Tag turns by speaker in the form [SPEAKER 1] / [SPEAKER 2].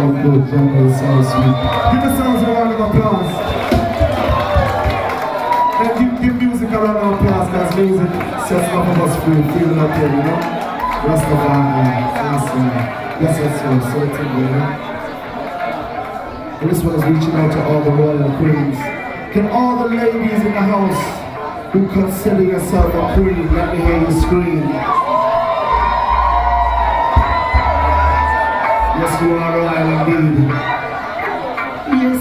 [SPEAKER 1] good, jungle is so sweet. Give the sounds a round of applause. And give music a round of applause, because music sets some of us free, feeling up here, you know? Rastafari, yes, so it's in there. And this one is reaching out to all the royal queens. Can all the ladies in the house who consider yourself a queen, let me hear you scream. Yes, you are royal indeed. Yes,